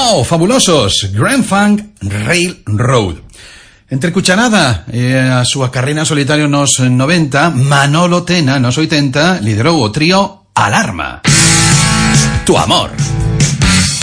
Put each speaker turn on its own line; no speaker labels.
¡Wow! ¡Fabulosos! Grand Funk Railroad. Entre cucharada a súa carreira en solitario nos 90, Manolo Tena nos 80 liderou o trío Alarma. Tu amor.